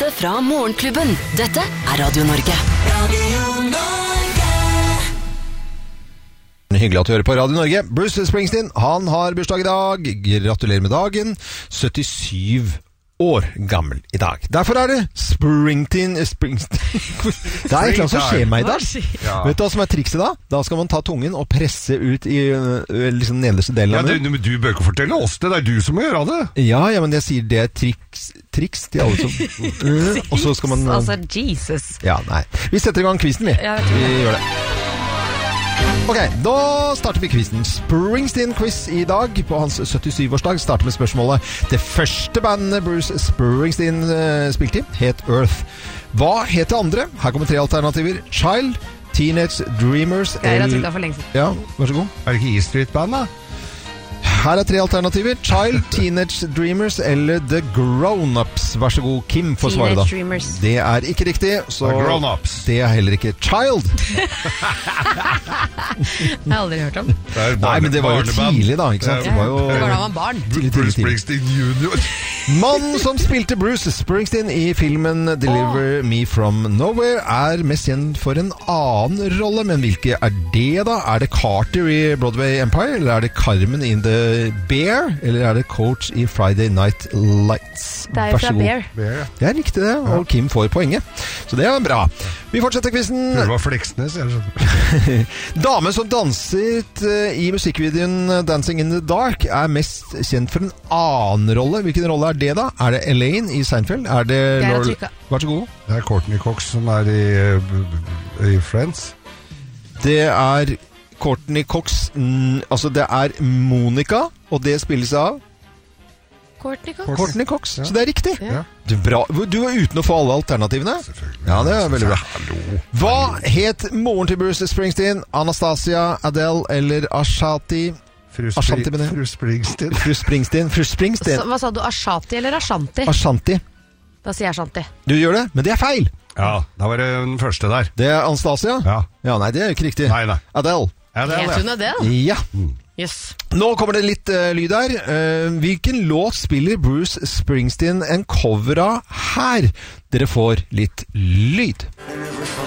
direkte fra Morgenklubben. Dette Radio Norge. Hyggelig at du hører på Radio Norge. Bruce Springsteen, han har bursdag i dag. Gratulerer med dagen. 77 år gammel i dag. Derfor er det Springsteen. Det er egentlig hva som skjer meg i dag. Ja. Vet du hva som er trikset da? Da skal man ta tungen og presse ut i liksom nederste delen av munnen. Men du bør ikke fortelle oss det. Det er du som må gjøre det. Ja, men jeg sier det er triks til alle som... og så skal man... Altså, Jesus. Ja, nei. Vi setter i gang quizen, vi. Vi gjør det. Ok, da starter vi quizen. Springsteen-quiz i dag på hans 77-årsdag. Starter med spørsmålet. Det første bandet Bruce Springsteen spilte i het Earth. Hva het det andre? Her kommer 3 alternativer. Child, Teenage Dreamers Jeg har trykket for lenge siden. Ja, vær så god. Er det ikke E Street Band da? Her er 3 alternativer. Child, Teenage Dreamers eller The Grown-Ups. Vær så god, Kim får svare da. Teenage Dreamers. Det er ikke riktig, så The Grown-Ups. Det er heller ikke Child. Jeg har aldri hørt om. Nei, men det var jo tidlig da, ikke sant? Det var da man var barn. Bruce Springsteen Junior. Mannen som spilte Bruce Springsteen i filmen Deliver Me From Nowhere er mest kjent for en annen rolle, men hvilke er det da? Er det Carter i Broadway Empire, eller er det Carmen in The Bear, eller er det Coach i Friday Night Lights? Det er jo fra Bear. Det er riktig det, og Kim får poenget. Så det er bra. Vi fortsetter quizen. Det var Fleksnes, jeg Dame som danset i musikkvideoen Dancing in the Dark er mest kjent for en annen rolle. Hvilken rolle er det da? Er det Elaine i Seinfeld? Er det Vær så god. Det er Courtney Cox som er i Friends. Det er Courtney Cox, altså det er Monica, og det spilles av Courtney Cox, ja. Så det er riktig. Ja. Du var uten å få alle alternativene. Ja, det er veldig bra. Hva het moren til Bruce Springsteen? Anastasia, Adele eller Ashanti? Fru Springsteen. Fru Springsteen. Hva sa du, Ashanti eller Ashanti? Ashanti. Da sier jeg Ashanti. Du gjør det, men det er feil. Ja, da var det den første der. Det er Anastasia? Ja, nei, det er jo ikke riktig. Nei. Adele. Het hun Adele? Ja. Yes. Nå kommer det litt lyd her. Hvilken låt spiller Bruce Springsteen en cover av her? Dere får litt lyd.